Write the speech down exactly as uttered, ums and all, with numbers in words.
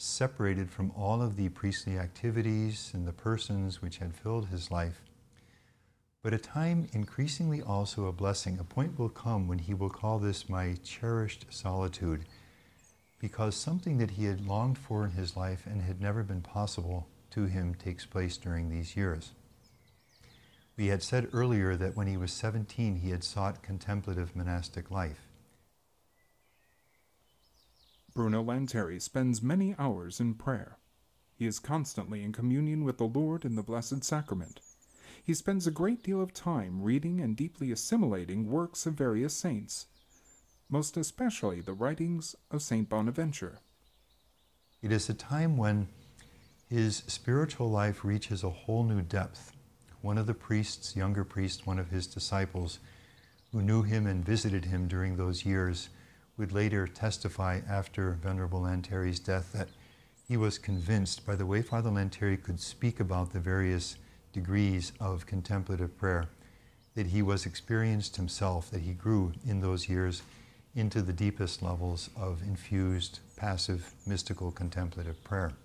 separated from all of the priestly activities and the persons which had filled his life, but a time increasingly also a blessing. A point will come when he will call this my cherished solitude, because something that he had longed for in his life and had never been possible to him takes place during these years. We had said earlier that when he was seventeen, he had sought contemplative monastic life. Bruno Lanteri spends many hours in prayer. He is constantly in communion with the Lord in the Blessed Sacrament. He spends a great deal of time reading and deeply assimilating works of various saints, most especially the writings of Saint Bonaventure. It is a time when his spiritual life reaches a whole new depth. One of the priests, younger priest, one of his disciples, who knew him and visited him during those years, would later testify after Venerable Lanteri's death that he was convinced by the way Father Lanteri could speak about the various degrees of contemplative prayer, that he was experienced himself, that he grew in those years into the deepest levels of infused, passive, mystical contemplative prayer.